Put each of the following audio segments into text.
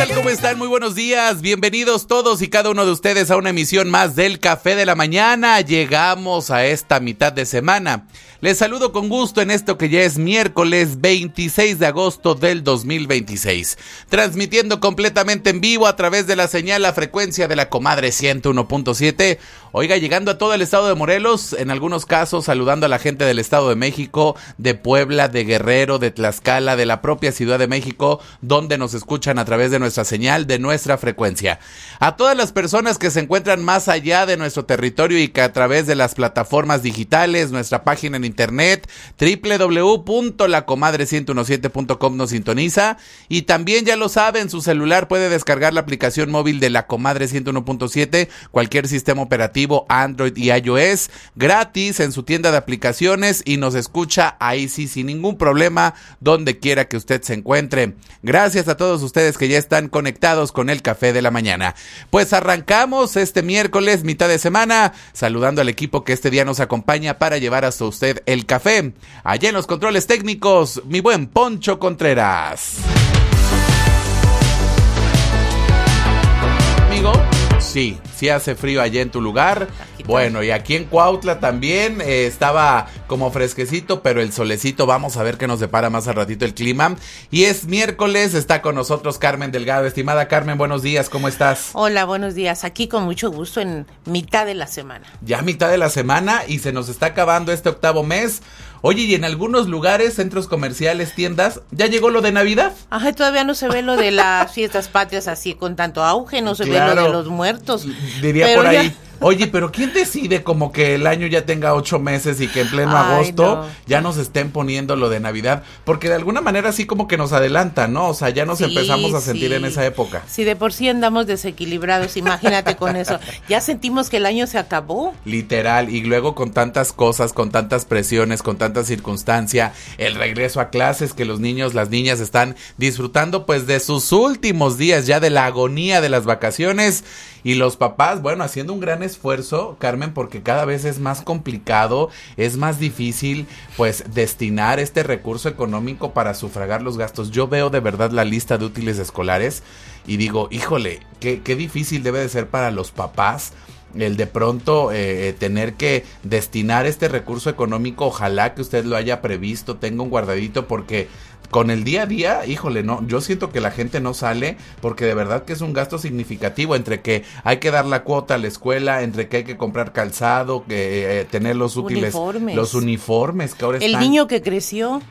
tal? ¿Cómo están? Muy buenos días. Bienvenidos todos y cada uno de ustedes a una emisión más del Café de la Mañana. Llegamos a esta mitad de semana. Les saludo con gusto en esto que ya es miércoles 26 de agosto del 2026. Transmitiendo completamente en vivo a través de la señal a frecuencia de la Comadre 101.7. Oiga, llegando a todo el estado de Morelos, en algunos casos saludando a la gente del Estado de México, de Puebla, de Guerrero, de Tlaxcala, de la propia Ciudad de México, donde nos escuchan a través de nuestra señal, de nuestra frecuencia. A todas las personas que se encuentran más allá de nuestro territorio y que a través de las plataformas digitales, nuestra página en internet, www.lacomadre1017.com nos sintoniza, y también ya lo saben, su celular puede descargar la aplicación móvil de La Comadre 101.7, cualquier sistema operativo, Android y iOS, gratis en su tienda de aplicaciones, y nos escucha ahí sí sin ningún problema, donde quiera que usted se encuentre. Gracias a todos ustedes que ya están conectados con el Café de la Mañana. Pues arrancamos este miércoles, mitad de semana, saludando al equipo que este día nos acompaña para llevar hasta usted el café. Allá en los controles técnicos, mi buen Poncho Contreras. Amigo, sí hace frío allá en tu lugar. Bueno, y aquí en Cuautla también estaba como fresquecito, pero el solecito, vamos a ver qué nos depara más al ratito el clima. Y es miércoles, está con nosotros Carmen Delgado. Estimada Carmen, buenos días, ¿cómo estás? Hola, buenos días, aquí con mucho gusto en mitad de la semana. Ya mitad de la semana y se nos está acabando este octavo mes. Oye, y en algunos lugares, centros comerciales, tiendas, ¿ya llegó lo de Navidad? Ajá, todavía no se ve lo de las fiestas patrias así con tanto auge, no se ve lo de los muertos. Diría pero por ahí. Ya. Oye, pero ¿quién decide como que el año ya tenga 8 meses y que en pleno agosto ya nos estén poniendo lo de Navidad? Porque de alguna manera así como que nos adelantan, ¿no? O sea, ya nos empezamos a sentir en esa época. Sí, de por sí andamos desequilibrados, imagínate con eso. Ya sentimos que el año se acabó. Literal, y luego con tantas cosas, con tantas presiones, con tanta circunstancia, el regreso a clases que los niños, las niñas están disfrutando pues de sus últimos días ya de la agonía de las vacaciones. Y los papás, bueno, haciendo un gran esfuerzo, Carmen, porque cada vez es más complicado, es más difícil, pues, destinar este recurso económico para sufragar los gastos. Yo veo de verdad la lista de útiles escolares y digo, híjole, qué difícil debe de ser para los papás el de pronto tener que destinar este recurso económico. Ojalá que usted lo haya previsto, tenga un guardadito, porque con el día a día, híjole, no, yo siento que la gente no sale, porque de verdad que es un gasto significativo, entre que hay que dar la cuota a la escuela, entre que hay que comprar calzado, que tener los útiles, los uniformes que ahora están. El niño que creció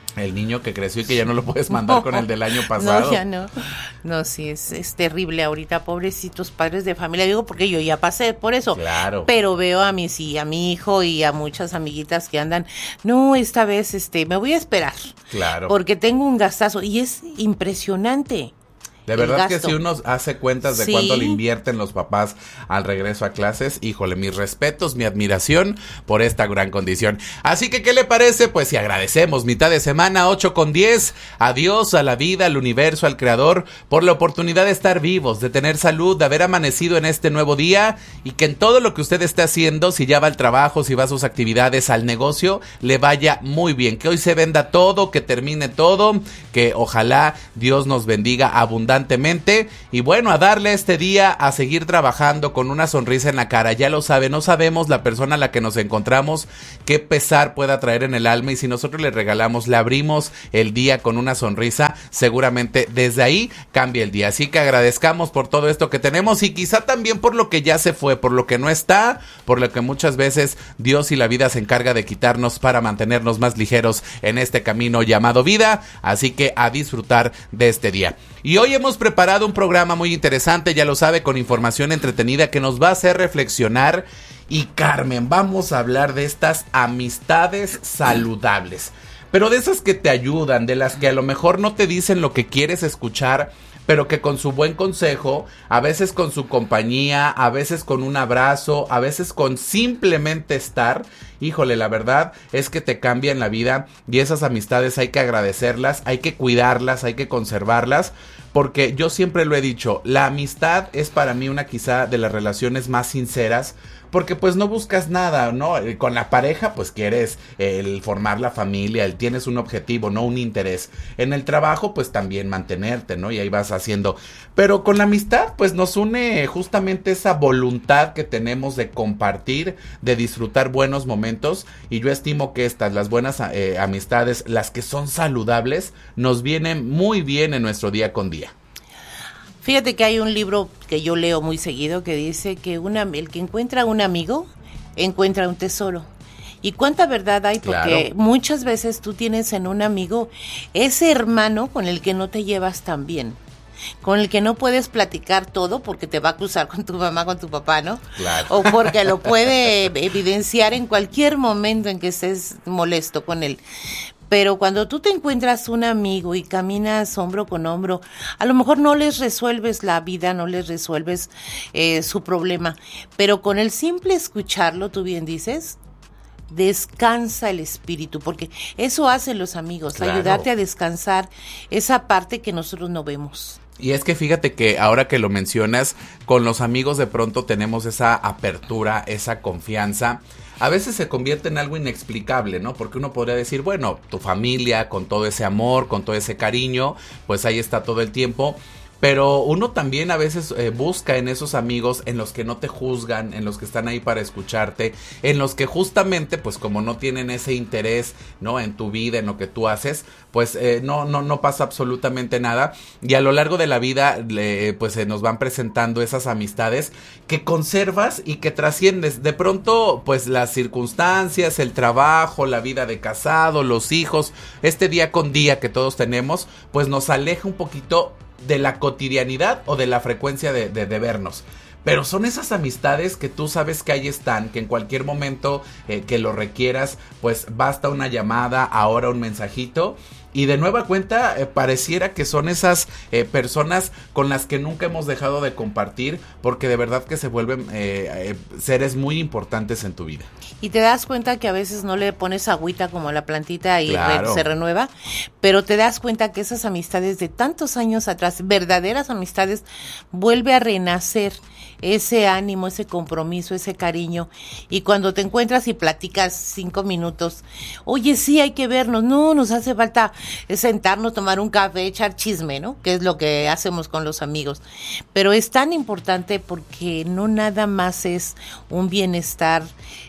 y que ya no lo puedes mandar con el del año pasado. No, ya no. No, sí, es terrible ahorita, pobrecitos padres de familia. Digo, porque yo ya pasé por eso. Claro. Pero veo a mi hijo y a muchas amiguitas que andan, no, esta vez me voy a esperar. Claro. Porque tengo un gastazo y es impresionante. De verdad que si uno hace cuentas de cuánto le invierten los papás al regreso a clases, híjole, mis respetos, mi admiración por esta gran condición. Así que, ¿qué le parece? Pues si agradecemos mitad de semana, 8:10, a Dios, a la vida, al universo, al creador, por la oportunidad de estar vivos, de tener salud, de haber amanecido en este nuevo día, y que en todo lo que usted esté haciendo, si ya va al trabajo, si va a sus actividades, al negocio, le vaya muy bien. Que hoy se venda todo, que termine todo, que ojalá Dios nos bendiga abundantemente. Y bueno, a darle este día, a seguir trabajando con una sonrisa en la cara. Ya lo sabe, no sabemos la persona a la que nos encontramos qué pesar pueda traer en el alma, y si nosotros le regalamos, le abrimos el día con una sonrisa, seguramente desde ahí cambia el día. Así que agradezcamos por todo esto que tenemos, y quizá también por lo que ya se fue, por lo que no está, por lo que muchas veces Dios y la vida se encarga de quitarnos para mantenernos más ligeros en este camino llamado vida. Así que a disfrutar de este día. Y hoy hemos preparado un programa muy interesante, ya lo sabe, con información entretenida que nos va a hacer reflexionar. Y Carmen, vamos a hablar de estas amistades saludables, pero de esas que te ayudan, de las que a lo mejor no te dicen lo que quieres escuchar, pero que con su buen consejo, a veces con su compañía, a veces con un abrazo, a veces con simplemente estar, híjole, la verdad es que te cambian la vida. Y esas amistades hay que agradecerlas, hay que cuidarlas, hay que conservarlas, porque yo siempre lo he dicho, la amistad es para mí una quizá de las relaciones más sinceras, porque pues no buscas nada, ¿no? Con la pareja pues quieres el formar la familia, tienes un objetivo, no un interés. En el trabajo pues también mantenerte, ¿no? Y ahí vas haciendo. Pero con la amistad pues nos une justamente esa voluntad que tenemos de compartir, de disfrutar buenos momentos, y yo estimo que las buenas amistades, las que son saludables, nos vienen muy bien en nuestro día con día. Fíjate que hay un libro que yo leo muy seguido que dice que el que encuentra un amigo, encuentra un tesoro. ¿Y cuánta verdad hay? Porque muchas veces tú tienes en un amigo ese hermano con el que no te llevas tan bien, con el que no puedes platicar todo porque te va a acusar con tu mamá, con tu papá, ¿no? Claro. O porque lo puede evidenciar en cualquier momento en que estés molesto con él. Pero cuando tú te encuentras un amigo y caminas hombro con hombro, a lo mejor no les resuelves la vida, no les resuelves su problema, pero con el simple escucharlo, tú bien dices, descansa el espíritu, porque eso hacen los amigos, claro, ayudarte a descansar esa parte que nosotros no vemos. Y es que fíjate que ahora que lo mencionas, con los amigos de pronto tenemos esa apertura, esa confianza. A veces se convierte en algo inexplicable, ¿no? Porque uno podría decir, bueno, tu familia, con todo ese amor, con todo ese cariño, pues ahí está todo el tiempo. Pero uno también a veces busca en esos amigos en los que no te juzgan, en los que están ahí para escucharte, en los que justamente, pues como no tienen ese interés, ¿no? En tu vida, en lo que tú haces, pues no pasa absolutamente nada. Y a lo largo de la vida, pues se nos van presentando esas amistades que conservas y que trasciendes. De pronto, pues las circunstancias, el trabajo, la vida de casado, los hijos, este día con día que todos tenemos, pues nos aleja un poquito de la cotidianidad o de la frecuencia de vernos. Pero son esas amistades que tú sabes que ahí están, que en cualquier momento que lo requieras, pues basta una llamada, ahora un mensajito. Y de nueva cuenta pareciera que son esas personas con las que nunca hemos dejado de compartir, porque de verdad que se vuelven seres muy importantes en tu vida. Y te das cuenta que a veces no le pones agüita como a la plantita y claro, se renueva, pero te das cuenta que esas amistades de tantos años atrás, verdaderas amistades, vuelve a renacer ese ánimo, ese compromiso, ese cariño. Y cuando te encuentras y platicas 5 minutos, oye, sí, hay que vernos, no, nos hace falta sentarnos, tomar un café, echar chisme, ¿no? Que es lo que hacemos con los amigos. Pero es tan importante porque no nada más es un bienestar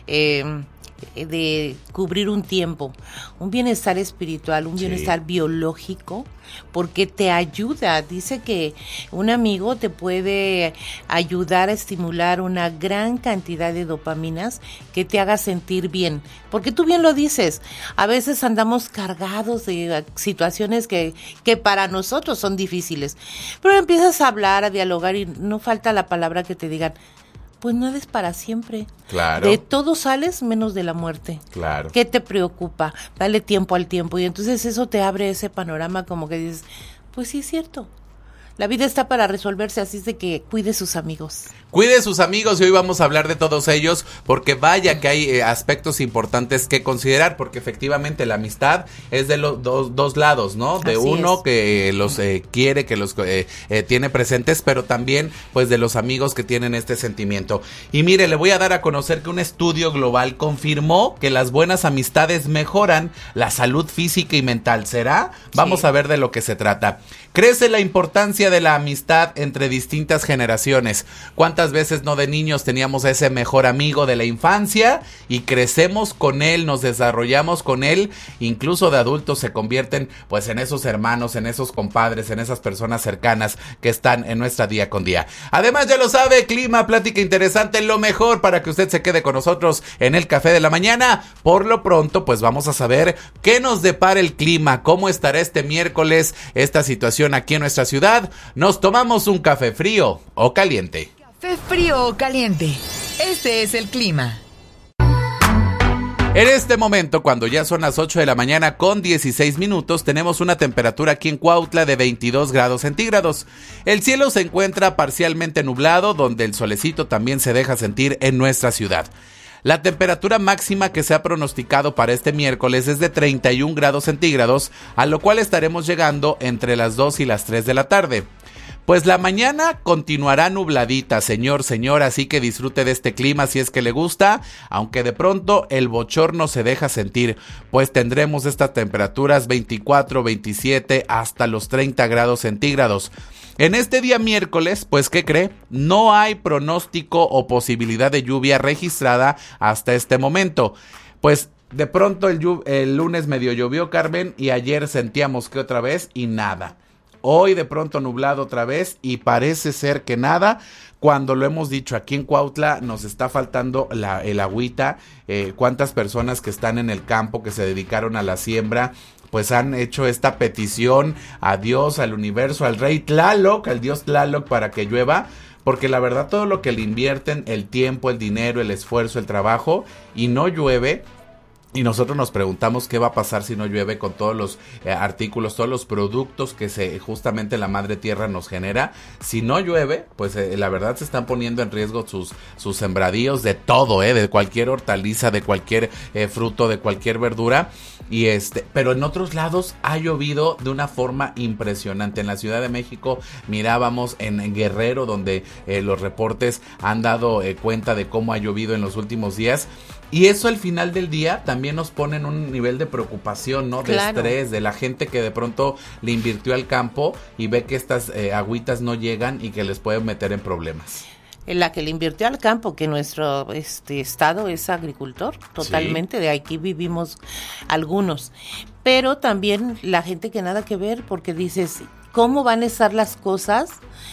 de cubrir un tiempo, un bienestar espiritual, un bienestar biológico, porque te ayuda. Dice que un amigo te puede ayudar a estimular una gran cantidad de dopaminas que te haga sentir bien, porque tú bien lo dices, a veces andamos cargados de situaciones que para nosotros son difíciles, pero empiezas a hablar, a dialogar y no falta la palabra que te digan, pues nada es para siempre. Claro. De todo sales menos de la muerte. Claro. ¿Qué te preocupa? Dale tiempo al tiempo. Y entonces eso te abre ese panorama como que dices, pues sí es cierto. La vida está para resolverse, así es de que cuide sus amigos. Cuide sus amigos, y hoy vamos a hablar de todos ellos, porque vaya que hay aspectos importantes que considerar, porque efectivamente la amistad es de los dos lados, ¿no? De así uno es. Que los quiere, que los tiene presentes, pero también pues de los amigos que tienen este sentimiento. Y mire, le voy a dar a conocer que un estudio global confirmó que las buenas amistades mejoran la salud física y mental. ¿Será? Vamos Sí. a ver de lo que se trata. Crece la importancia de la amistad entre distintas generaciones. ¿Cuántas veces no de niños teníamos a ese mejor amigo de la infancia y crecemos con él, nos desarrollamos con él, incluso de adultos se convierten pues en esos hermanos, en esos compadres, en esas personas cercanas que están en nuestra día con día? Además, ya lo sabe, clima, plática interesante, lo mejor para que usted se quede con nosotros en el Café de la Mañana. Por lo pronto, pues vamos a saber qué nos depara el clima, cómo estará este miércoles esta situación aquí en nuestra ciudad. Nos tomamos un café frío o caliente. Café frío o caliente. Este es el clima. En este momento, cuando ya son las 8 de la mañana con 16 minutos, tenemos una temperatura aquí en Cuautla de 22 grados centígrados. El cielo se encuentra parcialmente nublado, donde el solecito también se deja sentir en nuestra ciudad. La temperatura máxima que se ha pronosticado para este miércoles es de 31 grados centígrados, a lo cual estaremos llegando entre las 2 y las 3 de la tarde. Pues la mañana continuará nubladita, señora, así que disfrute de este clima si es que le gusta, aunque de pronto el bochorno se deja sentir, pues tendremos estas temperaturas 24, 27 hasta los 30 grados centígrados. En este día miércoles, pues ¿qué cree? No hay pronóstico o posibilidad de lluvia registrada hasta este momento. Pues de pronto el lunes medio llovió, Carmen, y ayer sentíamos que otra vez y nada. Hoy de pronto nublado otra vez y parece ser que nada, cuando lo hemos dicho aquí en Cuautla nos está faltando el agüita. Cuántas personas que están en el campo, que se dedicaron a la siembra, pues han hecho esta petición a Dios, al universo, al rey Tlaloc, al dios Tlaloc, para que llueva. Porque la verdad todo lo que le invierten, el tiempo, el dinero, el esfuerzo, el trabajo, y no llueve. Y nosotros nos preguntamos qué va a pasar si no llueve con todos los artículos, todos los productos que justamente la madre tierra nos genera. Si no llueve, pues la verdad se están poniendo en riesgo sus sembradíos de todo, de cualquier hortaliza, de cualquier fruto, de cualquier verdura. Pero en otros lados ha llovido de una forma impresionante. En la Ciudad de México mirábamos en Guerrero, donde los reportes han dado cuenta de cómo ha llovido en los últimos días. Y eso al final del día también nos pone en un nivel de preocupación, ¿no? De estrés, de la gente que de pronto le invirtió al campo y ve que estas agüitas no llegan y que les pueden meter en problemas. La que le invirtió al campo, que nuestro estado es agricultor, totalmente, sí. De aquí vivimos algunos. Pero también la gente que nada que ver, porque dices, ¿cómo van a estar las cosas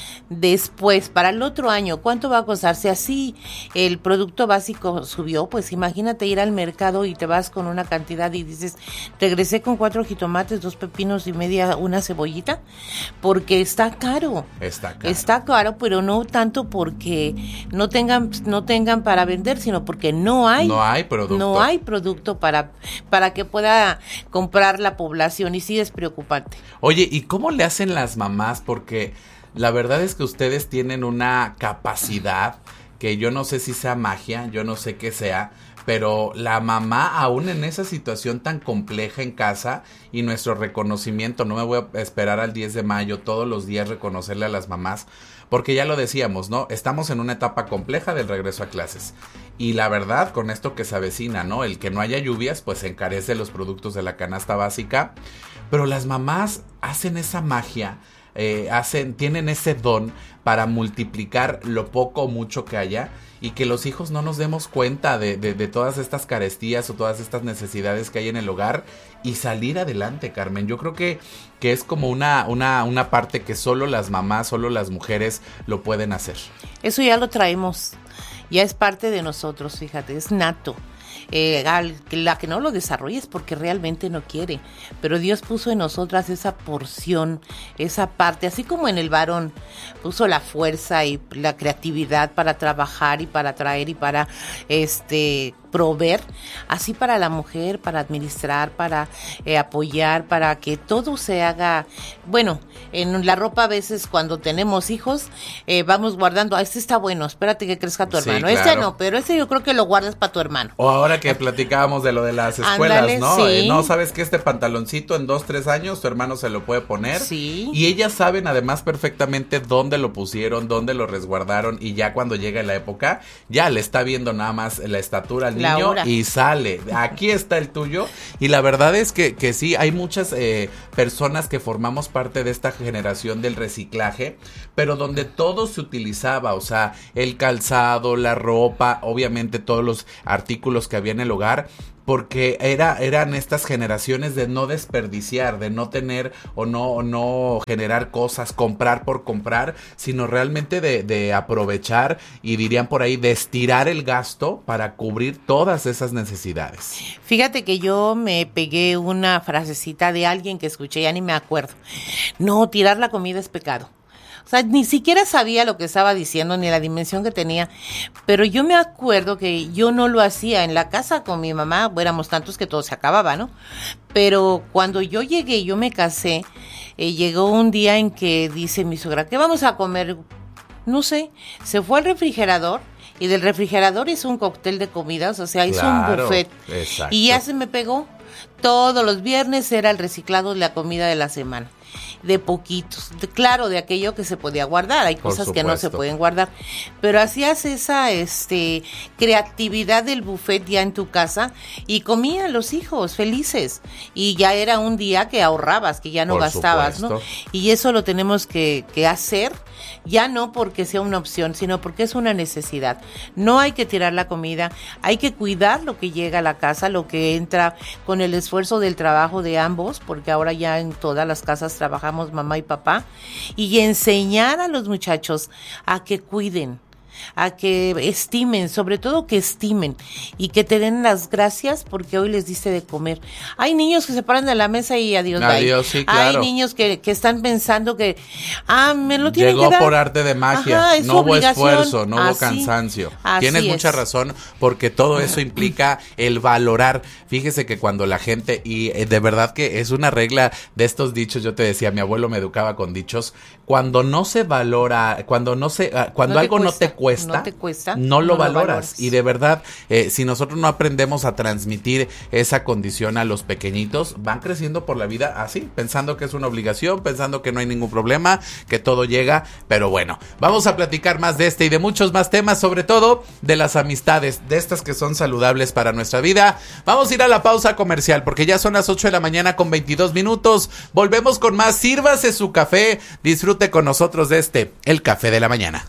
después, para el otro año? ¿Cuánto va a costar? Si así el producto básico subió, pues imagínate ir al mercado y te vas con una cantidad y dices, regresé con 4 jitomates, 2 pepinos y media, una cebollita, porque está caro. Está caro, pero no tanto porque no tengan para vender, sino porque no hay producto. No hay producto para que pueda comprar la población, y sí es preocupante. Oye, ¿y cómo le hacen las mamás? Porque la verdad es que ustedes tienen una capacidad que yo no sé si sea magia, yo no sé qué sea, pero la mamá aún en esa situación tan compleja en casa, y nuestro reconocimiento, no me voy a esperar al 10 de mayo, todos los días reconocerle a las mamás, porque ya lo decíamos, ¿no? Estamos en una etapa compleja del regreso a clases. Y la verdad, con esto que se avecina, ¿no? El que no haya lluvias, pues encarece los productos de la canasta básica, pero las mamás hacen esa magia. Tienen ese don para multiplicar lo poco o mucho que haya, y que los hijos no nos demos cuenta de todas estas carestías o todas estas necesidades que hay en el hogar, y salir adelante, Carmen. Yo creo que es como una parte que solo las mamás, solo las mujeres lo pueden hacer. Eso ya lo traemos, ya es parte de nosotros, fíjate, es nato. La que no lo desarrolla es porque realmente no quiere, pero Dios puso en nosotras esa porción, esa parte, así como en el varón puso la fuerza y la creatividad para trabajar y para traer y para proveer, así para la mujer, para administrar, para apoyar, para que todo se haga. Bueno, en la ropa a veces cuando tenemos hijos vamos guardando, este está bueno, espérate que crezca tu hermano, sí, claro. No, pero yo creo que lo guardas para tu hermano. O ahora que platicábamos de lo de las escuelas, ándale, ¿no? Sí. No, sabes que este pantaloncito en 2-3 años tu hermano se lo puede poner, sí. Y ellas saben además perfectamente dónde lo pusieron, dónde lo resguardaron, y ya cuando llega la época, ya le está viendo nada más la estatura al niño y sale, aquí está el tuyo. Y la verdad es que sí, hay muchas personas que formamos parte de esta generación del reciclaje, pero donde todo se utilizaba, o sea, el calzado, la ropa, obviamente todos los artículos que había en el hogar, porque eran estas generaciones de no desperdiciar, de no tener o no generar cosas, comprar por comprar, sino realmente de aprovechar, y dirían por ahí, de estirar el gasto para cubrir todas esas necesidades. Fíjate que yo me pegué una frasecita de alguien que escuché, ya ni me acuerdo. No, tirar la comida es pecado. O sea, ni siquiera sabía lo que estaba diciendo ni la dimensión que tenía, pero yo me acuerdo que yo no lo hacía en la casa con mi mamá, éramos tantos que todo se acababa, ¿no? Pero cuando yo llegué, yo me casé, llegó un día en que dice mi suegra, ¿qué vamos a comer? No sé, se fue al refrigerador, y del refrigerador hizo un cóctel de comidas, o sea, hizo un buffet, exacto. Y ya se me pegó. Todos los viernes era el reciclado de la comida de la semana. de poquitos, claro, de aquello que se podía guardar, hay cosas que no se pueden guardar, pero hacías esa creatividad del buffet ya en tu casa y comían los hijos felices, y ya era un día que ahorrabas, que ya no gastabas, ¿no? Y eso lo tenemos que hacer, ya no porque sea una opción, sino porque es una necesidad. No hay que tirar la comida, hay que cuidar lo que llega a la casa, lo que entra con el esfuerzo del trabajo de ambos, porque ahora ya en todas las casas trabajamos mamá y papá, y enseñar a los muchachos a que cuiden, a que estimen, sobre todo que estimen y que te den las gracias porque hoy les diste de comer. Hay niños que se paran de la mesa y adiós. Sí, claro. Hay niños que están pensando que me lo tienen que dar. Llegó por arte de magia. Ajá, no hubo esfuerzo, no hubo cansancio. Tienes mucha razón, porque todo eso implica el valorar. Fíjese que cuando la gente, y de verdad que es una regla de estos dichos, yo te decía, mi abuelo me educaba con dichos, cuando no se valora, cuando algo no te cuesta, no lo valoras. Y de verdad, si nosotros no aprendemos a transmitir esa condición a los pequeñitos, van creciendo por la vida así, pensando que es una obligación, pensando que no hay ningún problema, que todo llega. Pero bueno, vamos a platicar más de este y de muchos más temas, sobre todo de las amistades, de estas que son saludables para nuestra vida. Vamos a ir a la pausa comercial porque ya son las 8 de la mañana con 22 minutos. Volvemos con más. Sírvase su café, disfrute con nosotros de el Café de la Mañana.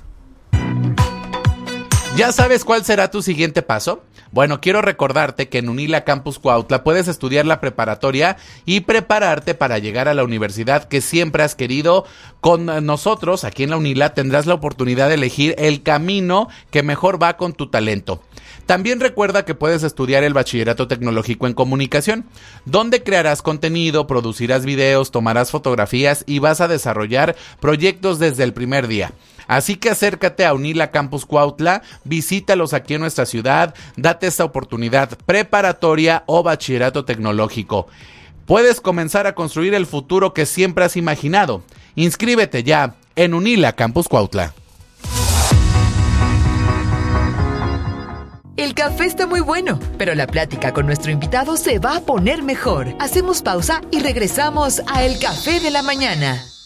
¿Ya sabes cuál será tu siguiente paso? Bueno, quiero recordarte que en UNILA Campus Cuautla puedes estudiar la preparatoria y prepararte para llegar a la universidad que siempre has querido. Con nosotros, aquí en la UNILA, tendrás la oportunidad de elegir el camino que mejor va con tu talento. También recuerda que puedes estudiar el Bachillerato Tecnológico en Comunicación, donde crearás contenido, producirás videos, tomarás fotografías y vas a desarrollar proyectos desde el primer día. Así que acércate a UNILA Campus Cuautla, visítalos aquí en nuestra ciudad, date esta oportunidad preparatoria o bachillerato tecnológico. Puedes comenzar a construir el futuro que siempre has imaginado. Inscríbete ya en UNILA Campus Cuautla. El café está muy bueno, pero la plática con nuestro invitado se va a poner mejor. Hacemos pausa y regresamos a El Café de la Mañana.